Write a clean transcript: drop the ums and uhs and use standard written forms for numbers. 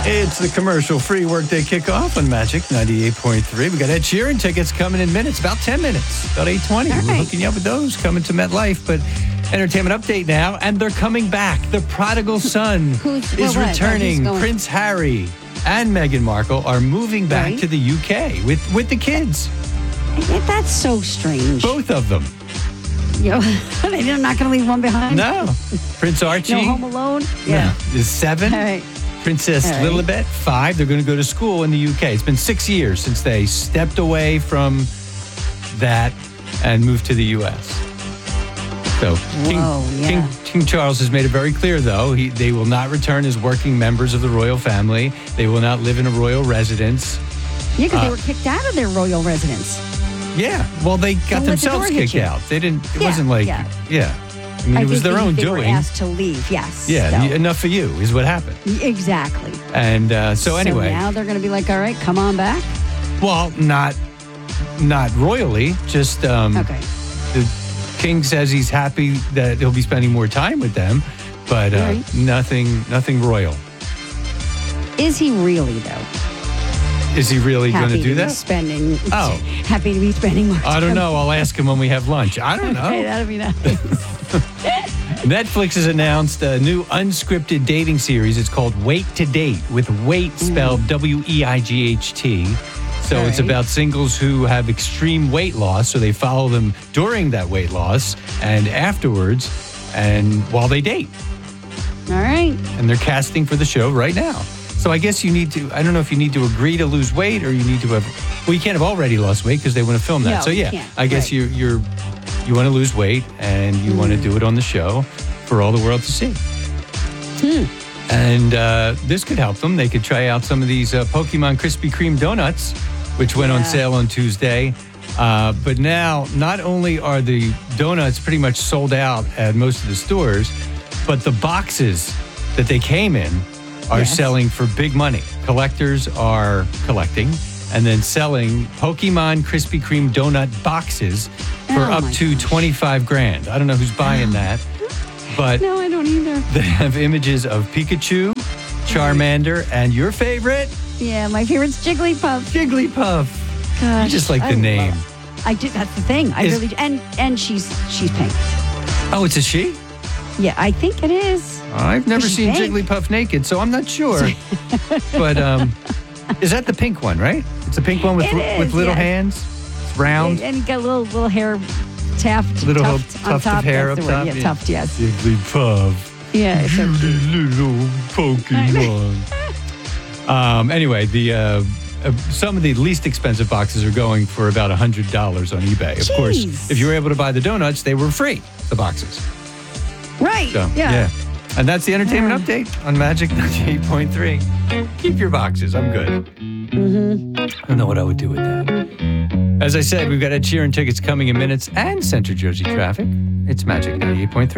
It's the commercial-free workday kickoff on Magic 98.3. We got Ed Sheeran tickets coming in minutes, about 10 minutes, about 8:20. All We're right. hooking you up with those coming to MetLife. But entertainment update now, and they're coming back. The prodigal son is returning. Prince Harry and Meghan Markle are moving back to the UK with the kids. That's so strange. Both of them. They're not going to leave one behind? No. Prince Archie. No Home Alone? Yeah. Is 7. All right. Princess Lilibet, 5. They're going to go to school in the UK. It's been 6 years since they stepped away from that and moved to the US. So King Charles has made it very clear, though, they will not return as working members of the royal family. They will not live in a royal residence. Yeah, because they were kicked out of their royal residence. Yeah, well, they got themselves kicked out. They didn't. It wasn't like, I mean, it was their own doing. They were asked to leave. Yes. Yeah, enough for you is what happened. Exactly. And so anyway, now they're going to be like, all right, come on back. Well, not royally. Just the king says he's happy that he'll be spending more time with them, but nothing royal. Is he really though? Is he really going to do that? Happy to be spending more time. I don't know. I'll ask him when we have lunch. I don't know. Hey, that'd be nice. Netflix has announced a new unscripted dating series. It's called Wait to Date, with Wait spelled WEIGHT. So it's about singles who have extreme weight loss. So they follow them during that weight loss and afterwards and while they date. All right. And they're casting for the show right now. So I guess you need to, I don't know if you need to agree to lose weight or you need to have, well, you can't have already lost weight because they want to film that. No, so you yeah, can't. I guess you want to lose weight and you want to do it on the show for all the world to see. And this could help them. They could try out some of these Pokemon Krispy Kreme donuts, which went on sale on Tuesday. But now, not only are the donuts pretty much sold out at most of the stores, but the boxes that they came in are selling for big money. Collectors are collecting and then selling Pokemon Krispy Kreme donut boxes for up to $25,000. I don't know who's buying that, but no, I don't either. They have images of Pikachu, Charmander, and your favorite? Yeah, my favorite's Jigglypuff. Jigglypuff. Gosh, You just like the name. I do. That's the thing. I really do. And she's pink. Oh, it's a she? Yeah, I think it is. I've never seen pink. Jigglypuff naked, so I'm not sure. But is that the pink one, right? It's the pink one with little hands? It's round? And you got a little hair tuft on tuft top. of hair That's up the word. top. Yeah, tuft, yes. Jigglypuff. Yeah, it's so cute. Little Pokemon. Anyway, the some of the least expensive boxes are going for about $100 on eBay. Of course, if you were able to buy the donuts, they were free, the boxes. Right. So, yeah. And that's the entertainment update on Magic 98.3. Keep your boxes. I'm good. I don't know what I would do with that. As I said, we've got Ed Sheeran tickets coming in minutes and Central Jersey traffic. It's Magic 98.3.